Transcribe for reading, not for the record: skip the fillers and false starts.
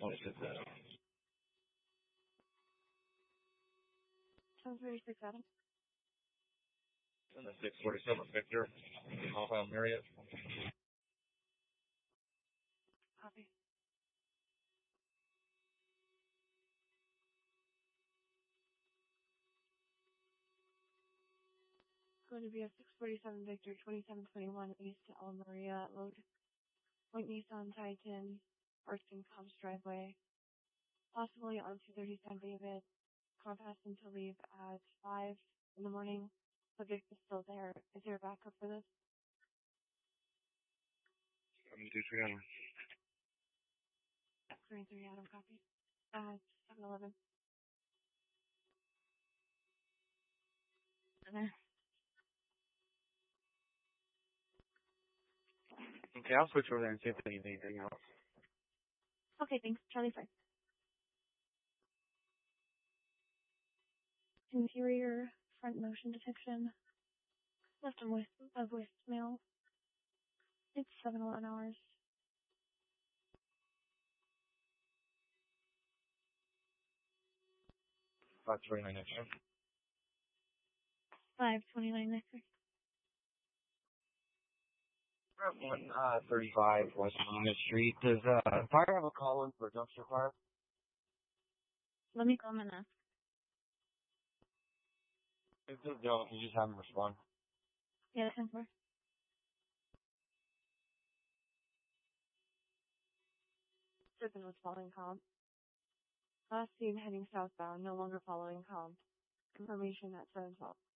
26 Adam. 1036 Adam. And the 647 Victor, compound Marriott. Copy. Going to be a 647 Victor 2721 East to El Maria Road. White Nissan Titan, Artston Cobbs driveway. Possibly on 230 San David. Compass to leave at 5 in the morning. Subject is still there. Is there a backup for this? I'm going to do 3 Adam. 23 Adam, copy. 711. Okay, I'll switch over there and see if they need anything else. Okay, thanks. Charlie 5. Interior front motion detection. Left and west of voicemail. It's 7:11 hours. 529 next year. 529 next week. 35 West Loomis Street. Does fire have a call in for dumpster fire? Let me call him and ask. If they don't, you just have them respond. Yeah, 10-4. Strippin was following comp. Last seen heading southbound, no longer following comp. Information at 7:12.